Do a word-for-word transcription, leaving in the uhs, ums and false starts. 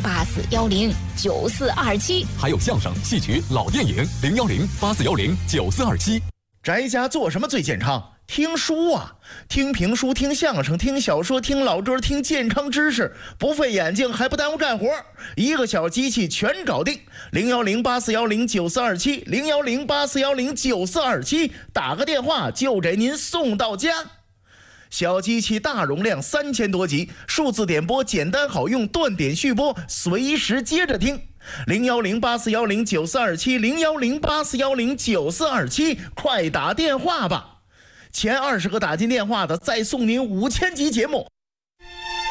八四幺零九四二七， 还有相声、戏曲、老电影零幺零八四幺零九四二七。 宅家做什么最健康？听书啊，听评书，听相声，听小说，听老歌，听健康知识，不费眼睛还不耽误干活，一个小机器全搞定。零幺零八四幺零九四二七，零幺零八四幺零九四二七，打个电话就给您送到家。小机器大容量，三千多集，数字点播简单好用，断点续播，随时接着听。零幺零八四幺零九四二七，零幺零八四幺零九四二七，快打电话吧！前二十个打进电话的，再送您五千集节目。